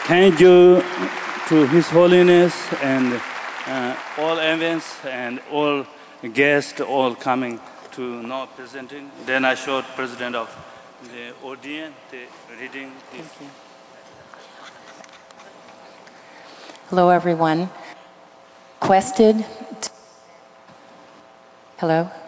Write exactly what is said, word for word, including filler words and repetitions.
Thank you to His Holiness and uh, all events and all guests all coming to now presenting. Then I showed President of the audience the reading this. Hello, everyone. Requested. Hello.